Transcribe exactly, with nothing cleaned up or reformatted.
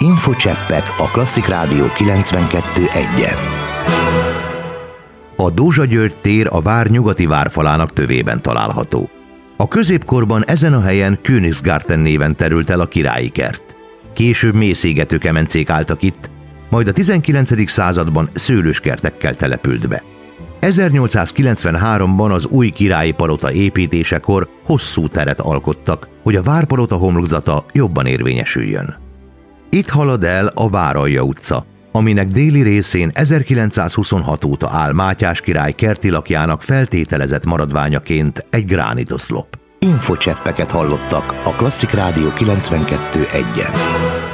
Infocseppek a Klasszik Rádió kilencvenkettő egyen. A Dózsa György tér a vár nyugati várfalának tövében található. A középkorban ezen a helyen Königsgarten néven terült el a királyi kert. Később mészégető kemencék álltak itt, majd a tizenkilencedik században szőlőskertekkel települt be. ezernyolcszázkilencvenháromban az új királyi palota építésekor hosszú teret alkottak, hogy a várpalota homlokzata jobban érvényesüljön. Itt halad el a Váralja utca, aminek déli részén ezerkilencszázhuszonhat óta áll Mátyás király kerti lakjának feltételezett maradványaként egy gránitoszlop. Infocseppeket hallottak a Klasszik Rádió kilencvenkettő egyen.